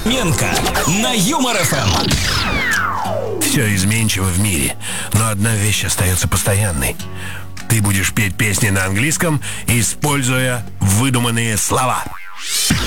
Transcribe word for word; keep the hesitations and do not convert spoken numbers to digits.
Менко на Юмор эф эм. Все изменчиво в мире, но одна вещь остается постоянной. Ты будешь петь песни на английском, используя выдуманные слова.